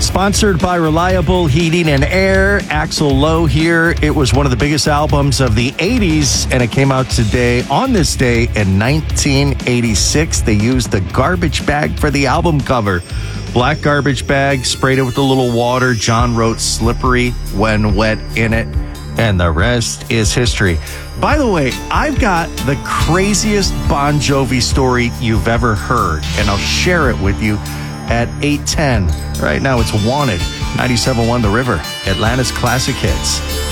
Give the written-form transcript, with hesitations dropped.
Sponsored by Reliable Heating and Air. Axl Low here. It was one of the biggest albums of the 80s, and it came out today, on this day in 1986. They used the garbage bag for the album cover. Black garbage bag, sprayed it with a little water. John wrote "slippery when wet" in it, and the rest is history. By the way, I've got the craziest Bon Jovi story you've ever heard, and I'll share it with you at 8:10. Right now, it's Wanted, 97.1 The River, Atlanta's classic hits.